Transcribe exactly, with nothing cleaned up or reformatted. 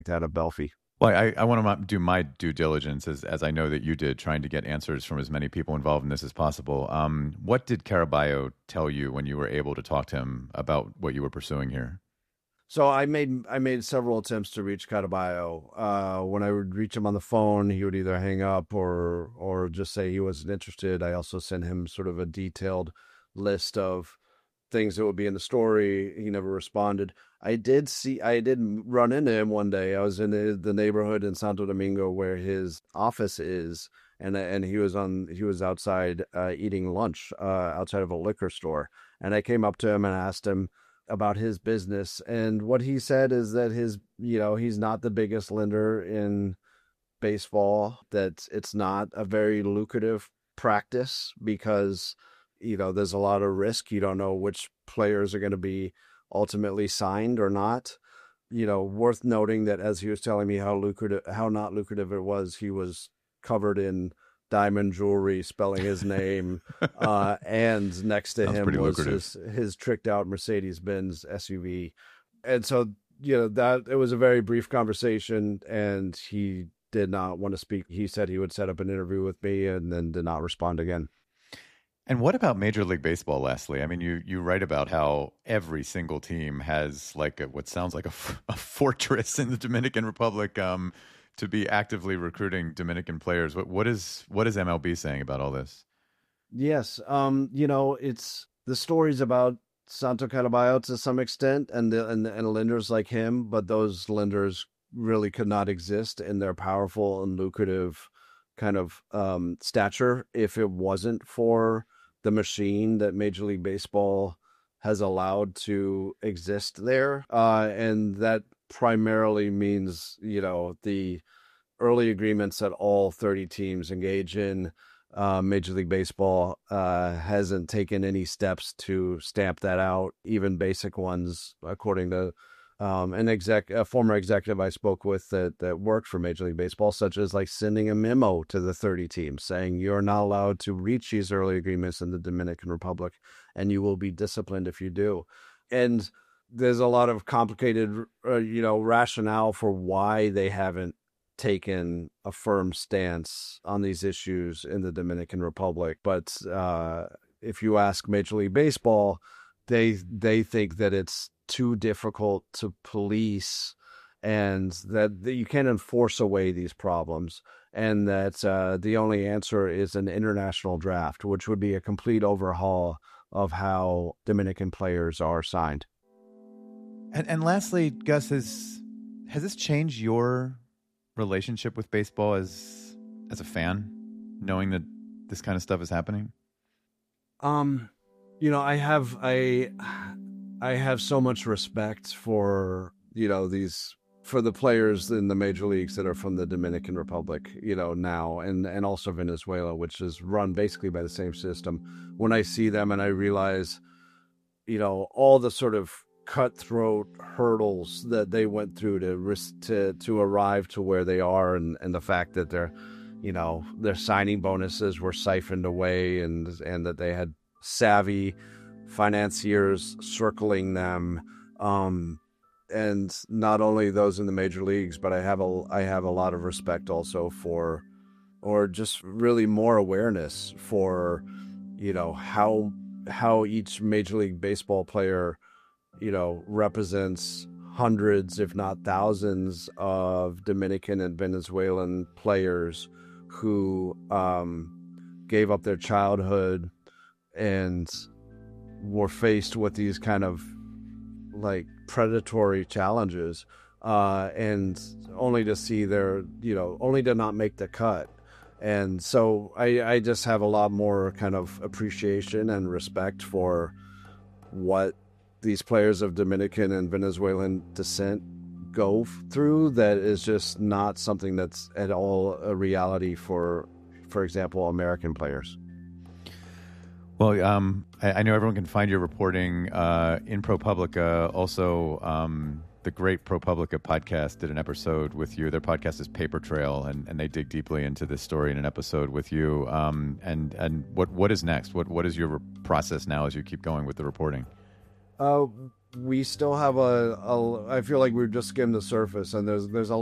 out of Belfie. Well, I, I want to do my due diligence, as as I know that you did, trying to get answers from as many people involved in this as possible. Um, what did Caraballo tell you when you were able to talk to him about what you were pursuing here? So I made I made several attempts to reach Caraballo. Uh, when I would reach him on the phone, he would either hang up or or just say he wasn't interested. I also sent him sort of a detailed list of things that would be in the story. He never responded. I did see, I did run into him one day. I was in the, the neighborhood in Santo Domingo where his office is, and and he was on, he was outside uh, eating lunch uh, outside of a liquor store. And I came up to him and asked him about his business. And what he said is that his, you know, he's not the biggest lender in baseball, that it's not a very lucrative practice because you know, there's a lot of risk. You don't know which players are going to be ultimately signed or not. You know, worth noting that as he was telling me how lucrative, how not lucrative it was, he was covered in diamond jewelry, spelling his name, uh, and next to Sounds him pretty was lucrative. his, his tricked out Mercedes-Benz S U V. And so, you know, that it was a very brief conversation, and he did not want to speak. He said he would set up an interview with me and then did not respond again. And what about Major League Baseball, Leslie? I mean, you, you write about how every single team has like a, what sounds like a, a fortress in the Dominican Republic um, to be actively recruiting Dominican players. What what is what is M L B saying about all this? Yes, um, you know, it's the stories about Santo Caraballo to some extent, and the, and and lenders like him, but those lenders really could not exist in their powerful and lucrative kind of um, stature if it wasn't for the machine that Major League Baseball has allowed to exist there. Uh, and that primarily means, you know, the early agreements that all thirty teams engage in. Uh, Major League Baseball uh, hasn't taken any steps to stamp that out, even basic ones, according to Um, an exec, a former executive I spoke with that, that worked for Major League Baseball, such as like sending a memo to the thirty teams saying you're not allowed to reach these early agreements in the Dominican Republic, and you will be disciplined if you do. And there's a lot of complicated, uh, you know, rationale for why they haven't taken a firm stance on these issues in the Dominican Republic. But uh, if you ask Major League Baseball, they they think that it's too difficult to police and that, that you can't enforce away these problems, and that uh, the only answer is an international draft, which would be a complete overhaul of how Dominican players are signed. And, and lastly, Gus, has has this changed your relationship with baseball as as a fan, knowing that this kind of stuff is happening? Um, you know, I have I I have so much respect for, you know, these for the players in the major leagues that are from the Dominican Republic, you know, now, and and also Venezuela, which is run basically by the same system. When I see them and I realize, you know, all the sort of cutthroat hurdles that they went through to to to arrive to where they are, and and the fact that their, you know, their signing bonuses were siphoned away, and and that they had savvy financiers circling them, um, and not only those in the major leagues, but I have a I have a lot of respect also for, or just really more awareness for, you know, how how each Major League Baseball player, you know, represents hundreds, if not thousands, of Dominican and Venezuelan players who um, gave up their childhood and were faced with these kind of like predatory challenges, uh, and only to see their, you know, only to not make the cut. And so I, I just have a lot more kind of appreciation and respect for what these players of Dominican and Venezuelan descent go through. That is just not something that's at all a reality for, for example, American players. Well, um, I, I know everyone can find your reporting uh, in ProPublica. Also, um, the great ProPublica podcast did an episode with you. Their podcast is Paper Trail, and, and they dig deeply into this story in an episode with you. Um, and and what what is next? What what is your process now as you keep going with the reporting? Uh, we still have a, a. I feel like we've just skimmed the surface, and there's there's a